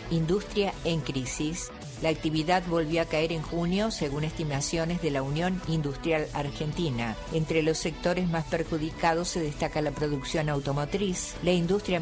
Industria en crisis. La actividad volvió a caer en junio, según estimaciones de la Unión Industrial Argentina. Entre los sectores más perjudicados se destaca la producción automotriz, la industria